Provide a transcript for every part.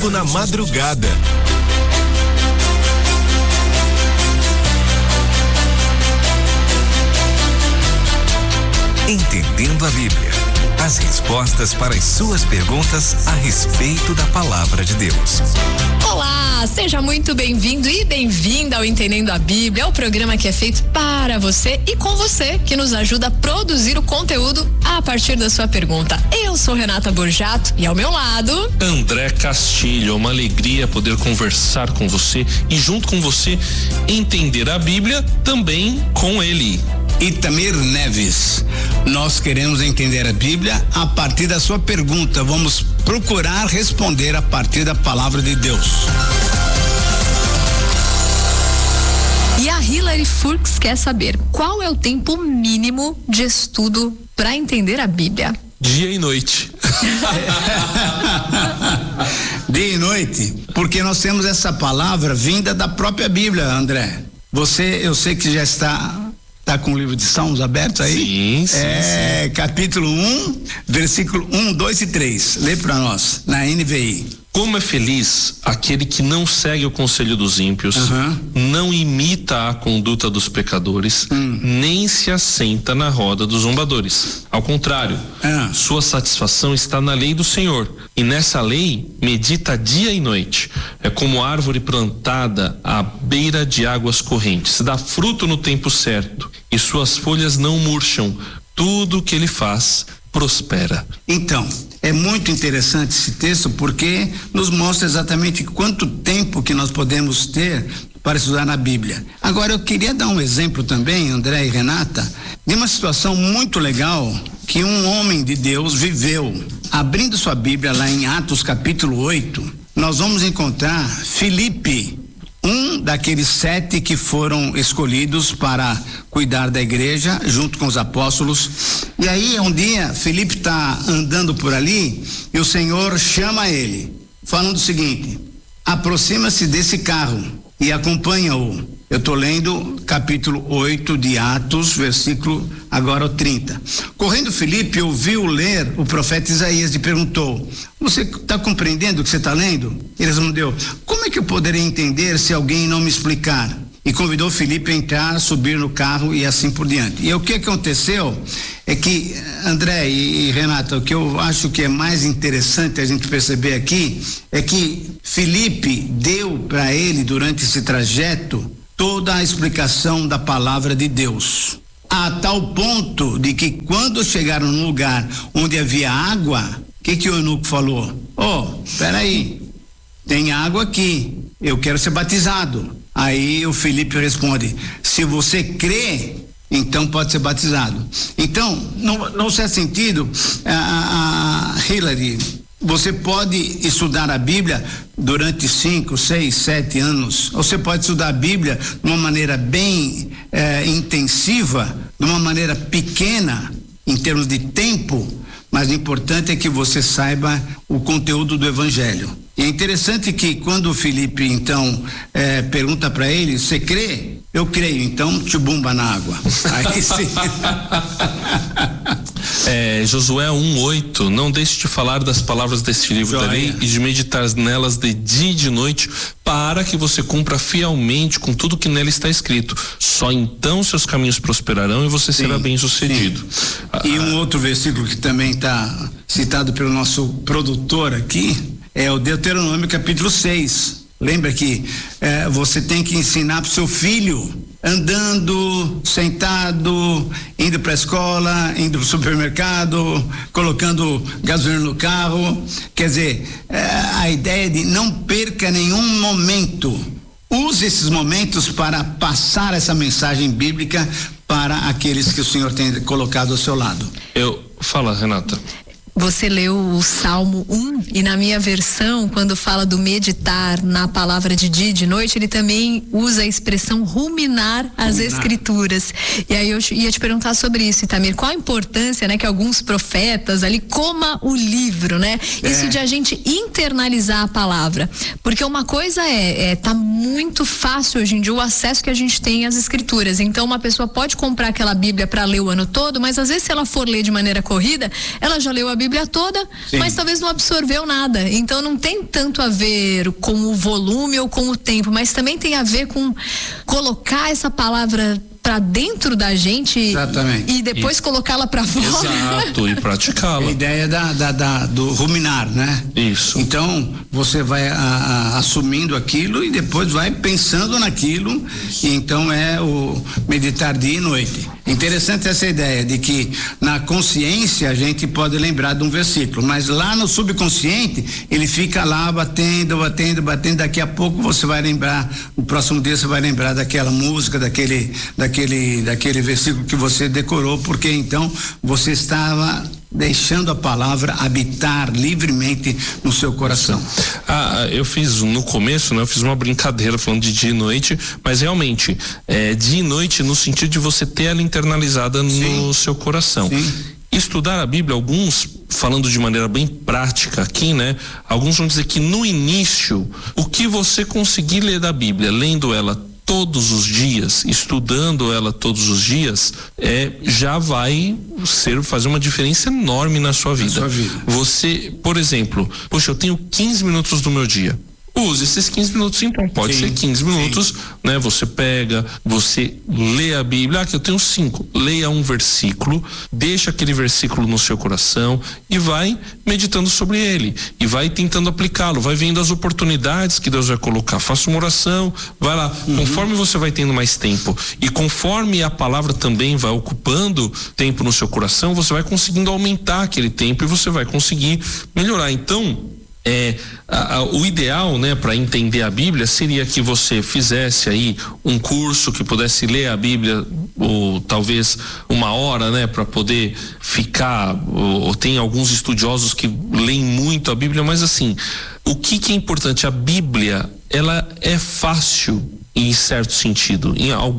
domingo na madrugada. Entendendo a Bíblia. As respostas para as suas perguntas a respeito da palavra de Deus. Olá, seja muito bem-vindo e bem-vinda ao Entendendo a Bíblia, é o programa que é feito para você e com você, que nos ajuda a produzir o conteúdo a partir da sua pergunta. Eu sou Renata Borjato e ao meu lado, André Castilho. É uma alegria poder conversar com você e junto com você entender a Bíblia também com ele. Itamir Neves, nós queremos entender a Bíblia a partir da sua pergunta. Vamos procurar responder a partir da palavra de Deus. E a Hilary Furks quer saber qual é o tempo mínimo de estudo para entender a Bíblia. Dia e noite. Dia e noite, porque nós temos essa palavra vinda da própria Bíblia, André. Eu sei que já está com o livro de Salmos aberto aí? Sim. Capítulo 1, versículo 1, 2 e 3. Lê para nós, na NVI. Como é feliz aquele que não segue o conselho dos ímpios, não imita a conduta dos pecadores, nem se assenta na roda dos zombadores. Ao contrário, sua satisfação está na lei do Senhor, e nessa lei medita dia e noite. É como árvore plantada à beira de águas correntes, dá fruto no tempo certo, e suas folhas não murcham. Tudo o que ele faz prospera. Então, é muito interessante esse texto porque nos mostra exatamente quanto tempo que nós podemos ter para estudar na Bíblia. Agora, eu queria dar um exemplo também, André e Renata, de uma situação muito legal que um homem de Deus viveu. Abrindo sua Bíblia lá em Atos capítulo 8, nós vamos encontrar Filipe, um daqueles 7 que foram escolhidos para cuidar da igreja junto com os apóstolos. E aí um dia Filipe está andando por ali e o Senhor chama ele, falando o seguinte: aproxima-se desse carro e acompanha-o. Eu estou lendo capítulo 8 de Atos, versículo agora 30. Correndo Filipe ouviu ler o profeta Isaías e perguntou: você está compreendendo o que você está lendo? Ele respondeu: como é que eu poderei entender se alguém não me explicar? E convidou Filipe a entrar, subir no carro e assim por diante. E o que aconteceu é que, André e Renata, o que eu acho que é mais interessante a gente perceber aqui é que Filipe deu para ele, durante esse trajeto, toda a explicação da palavra de Deus, a tal ponto de que quando chegaram num lugar onde havia água, o que o eunuco falou? Peraí, tem água aqui, eu quero ser batizado. Aí o Filipe responde: se você crê, então pode ser batizado. Então, não faz sentido, Hilary, você pode estudar a Bíblia durante 5, 6, 7 anos. Você pode estudar a Bíblia de uma maneira bem intensiva, de uma maneira pequena em termos de tempo, mas o importante é que você saiba o conteúdo do Evangelho. E é interessante que quando o Filipe então pergunta para ele: você crê? Eu creio, então te bumba na água. Aí sim. Josué 1:8, não deixe de falar das palavras deste livro da lei e de meditar nelas de dia e de noite, para que você cumpra fielmente com tudo que nela está escrito. Só então seus caminhos prosperarão e você será bem sucedido. E um outro versículo que também está citado pelo nosso produtor aqui é o Deuteronômio capítulo 6. Lembra que você tem que ensinar para o seu filho, andando, sentado, indo para a escola, indo para o supermercado, colocando gasolina no carro. Quer dizer, a ideia de não perca nenhum momento. Use esses momentos para passar essa mensagem bíblica para aqueles que o Senhor tem colocado ao seu lado. Fala, Renata. Você leu o Salmo 1 e na minha versão, quando fala do meditar na palavra de dia e de noite, ele também usa a expressão ruminar as escrituras. E aí eu ia te perguntar sobre isso, Itamir, qual a importância, né, que alguns profetas ali coma o livro, né? Isso de a gente internalizar a palavra. Porque uma coisa tá muito fácil hoje em dia o acesso que a gente tem às escrituras. Então uma pessoa pode comprar aquela Bíblia para ler o ano todo, mas às vezes se ela for ler de maneira corrida, ela já leu a Bíblia Bíblia toda, mas talvez não absorveu nada. Então não tem tanto a ver com o volume ou com o tempo, mas também tem a ver com colocar essa palavra para dentro da gente. Exatamente. E depois colocá-la para fora. Exato, e praticá-la. A ideia do ruminar, né? Isso. Então, você vai assumindo aquilo e depois vai pensando naquilo, e então é o meditar dia e noite. Interessante essa ideia de que na consciência a gente pode lembrar de um versículo, mas lá no subconsciente ele fica lá batendo, daqui a pouco você vai lembrar, no próximo dia você vai lembrar daquela música, daquele versículo que você decorou, porque então você estava deixando a palavra habitar livremente no seu coração. Eu fiz no começo, né? Eu fiz uma brincadeira falando de dia e noite, mas realmente dia e noite no sentido de você ter ela internalizada no seu coração. Sim. Estudar a Bíblia, alguns, falando de maneira bem prática aqui, né? Alguns vão dizer que no início, o que você conseguir ler da Bíblia, lendo ela todos os dias, estudando ela todos os dias, já vai fazer uma diferença enorme na sua vida. Você, por exemplo, poxa, eu tenho 15 minutos do meu dia. Use esses 15 minutos, então. Pode ser 15 minutos, né? Você pega, você lê a Bíblia, que eu tenho 5. Leia um versículo, deixa aquele versículo no seu coração e vai meditando sobre ele. E vai tentando aplicá-lo, vai vendo as oportunidades que Deus vai colocar. Faça uma oração, vai lá. Conforme você vai tendo mais tempo e conforme a palavra também vai ocupando tempo no seu coração, você vai conseguindo aumentar aquele tempo e você vai conseguir melhorar. Então, o ideal, né, para entender a Bíblia seria que você fizesse aí um curso que pudesse ler a Bíblia, ou talvez 1 hora, né, para poder ficar, ou tem alguns estudiosos que leem muito a Bíblia, mas assim, o que é importante? A Bíblia, ela é fácil em certo sentido.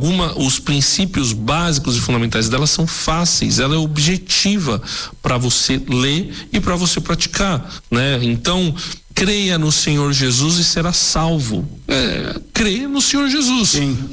Os princípios básicos e fundamentais dela são fáceis, ela é objetiva para você ler e para você praticar, né? Então, creia no Senhor Jesus e será salvo. Creia no Senhor Jesus.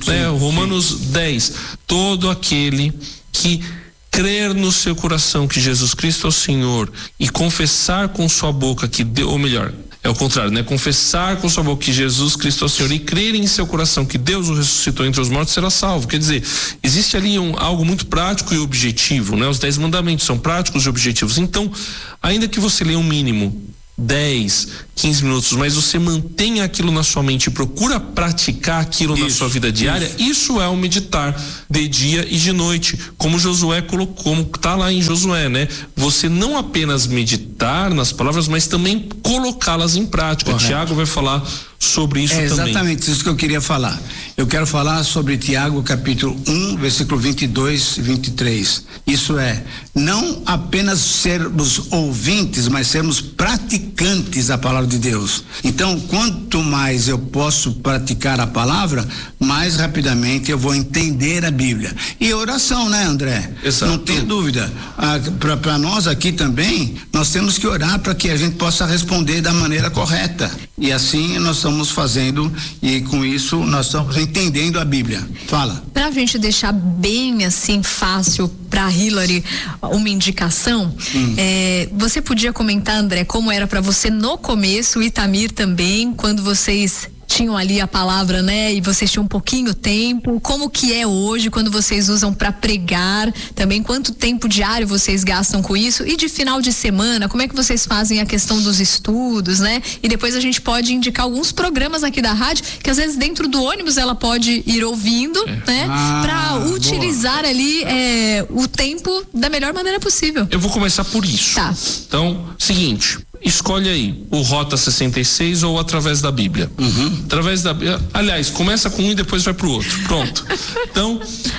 Romanos 10. Todo aquele que crer no seu coração que Jesus Cristo é o Senhor e confessar com sua boca que Deus, ou melhor, é o contrário, né? Confessar com sua boca que Jesus Cristo é o Senhor e crer em seu coração que Deus o ressuscitou entre os mortos, será salvo. Quer dizer, existe ali algo muito prático e objetivo, né? Os 10 mandamentos são práticos e objetivos. Então, ainda que você leia um mínimo 10, 15 minutos, mas você mantenha aquilo na sua mente e procura praticar aquilo na sua vida diária, isso é o meditar de dia e de noite, como Josué colocou, como está lá em Josué, né? Você não apenas meditar nas palavras, mas também colocá-las em prática. Correto. Tiago vai falar sobre isso também. Exatamente isso que eu queria falar. Eu quero falar sobre Tiago capítulo 1, versículo 22 e 23. Isso não apenas sermos ouvintes, mas sermos praticantes da palavra de Deus. Então, quanto mais eu posso praticar a palavra, mais rapidamente eu vou entender a Bíblia. E oração, né, André? Exato. Não tem dúvida. Para nós aqui também, nós temos que orar para que a gente possa responder da maneira correta. E assim nós estamos fazendo, e com isso nós estamos entendendo a Bíblia. Fala. Pra gente deixar bem assim fácil para Hillary uma indicação, você podia comentar, André, como era para você no começo, o Itamir também, quando vocês tinham ali a palavra, né? E vocês tinham um pouquinho tempo, como que é hoje quando vocês usam para pregar, também quanto tempo diário vocês gastam com isso, e de final de semana, como é que vocês fazem a questão dos estudos, né? E depois a gente pode indicar alguns programas aqui da rádio, que às vezes dentro do ônibus ela pode ir ouvindo, né? Para utilizar ali o tempo da melhor maneira possível. Eu vou começar por isso. Tá. Então, seguinte, escolhe aí o Rota 66 ou através da Bíblia. Através da Bíblia, aliás, começa com um e depois vai pro outro. Pronto. Então,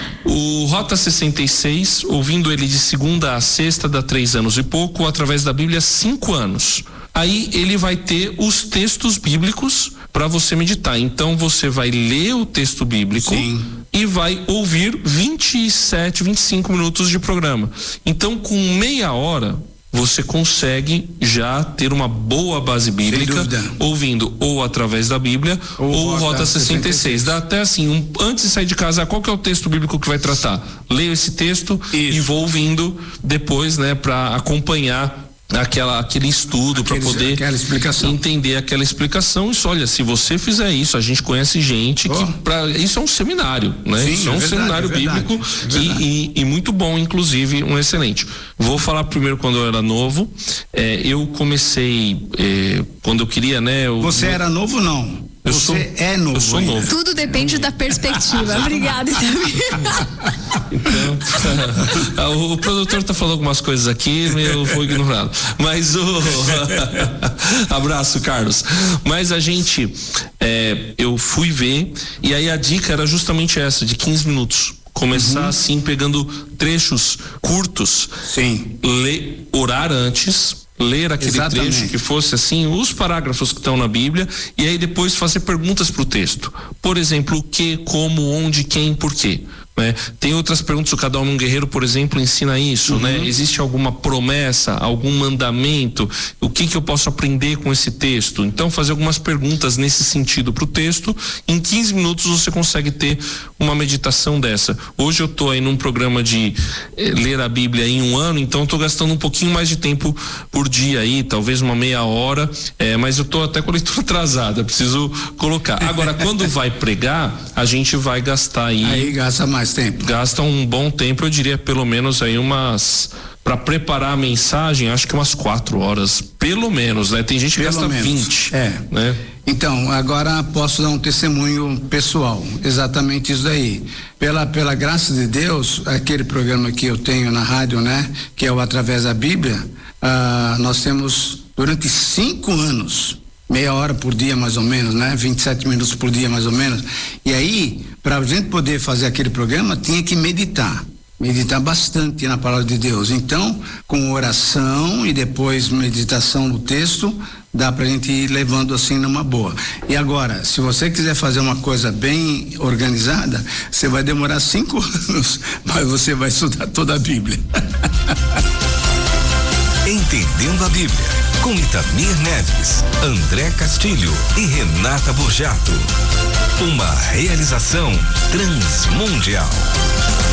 o Rota 66, ouvindo ele de segunda a sexta, dá 3 anos e pouco, através da Bíblia 5 anos. Aí ele vai ter os textos bíblicos para você meditar. Então você vai ler o texto bíblico. Sim. E vai ouvir 27, 25 minutos de programa. Então, com meia hora, você consegue já ter uma boa base bíblica, ouvindo ou através da Bíblia ou Rota 66. Dá até assim, antes de sair de casa, qual que é o texto bíblico que vai tratar? Leio esse texto e vou ouvindo depois, né, para acompanhar aquele estudo para poder entender aquela explicação. Isso, olha, se você fizer isso, a gente conhece gente que isso é um seminário, né? Sim, isso é um seminário bíblico e muito bom, inclusive um excelente. Vou falar primeiro quando eu era novo. Eu comecei quando eu queria, né? Você era novo, não? Você é novo. Eu sou novo. Tudo depende da perspectiva. Obrigada, então, o produtor tá falando algumas coisas aqui, eu vou ignorá-lo. Mas abraço, Carlos. Mas a gente, eu fui ver, e aí a dica era justamente essa, de 15 minutos. Começar assim, pegando trechos curtos. Sim. Orar antes. Ler aquele trecho que fosse assim, os parágrafos que estão na Bíblia, e aí depois fazer perguntas para o texto. Por exemplo, o que, como, onde, quem, por quê. Né? Tem outras perguntas, o Cada Homem um Guerreiro, por exemplo, ensina isso, né? Existe alguma promessa, algum mandamento? O que eu posso aprender com esse texto? Então, fazer algumas perguntas nesse sentido para o texto. Em 15 minutos você consegue ter uma meditação dessa. Hoje eu estou aí num programa de ler a Bíblia em um ano, então estou gastando um pouquinho mais de tempo por dia aí, talvez uma meia hora, mas eu estou até com a leitura atrasada, preciso colocar. Agora, quando vai pregar, a gente vai gastar aí gasta mais tempo. Gasta um bom tempo, eu diria pelo menos aí para preparar a mensagem, acho que umas 4 horas, pelo menos, né? Tem gente que gasta 20. Né? Então, agora posso dar um testemunho pessoal, exatamente isso daí. Pela graça de Deus, aquele programa que eu tenho na rádio, né? Que é o Através da Bíblia, nós temos durante 5 anos, meia hora por dia mais ou menos, né? 27 minutos por dia mais ou menos. E aí, para a gente poder fazer aquele programa, tinha que meditar bastante na palavra de Deus. Então, com oração e depois meditação no texto, dá pra gente ir levando assim numa boa. E agora, se você quiser fazer uma coisa bem organizada, você vai demorar 5 anos, mas você vai estudar toda a Bíblia. Entendendo a Bíblia, com Itamir Neves, André Castilho e Renata Borjato. Uma realização Transmundial.